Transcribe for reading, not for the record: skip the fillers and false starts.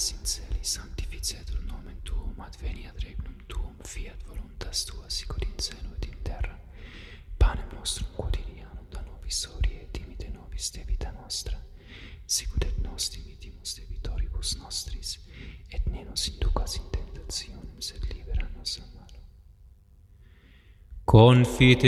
ex in celi, sanctificetur nomen tuum, adveniat regnum tuum, fiat voluntas tua, sicut in cielo et in terra. Panem nostrum quotidianum da nobis hodie, et dimite nobis debita nostra, sicut et nos dimitimus debitoribus nostris, et ne nos inducas in tentationem, sed libera nos a malo. Confite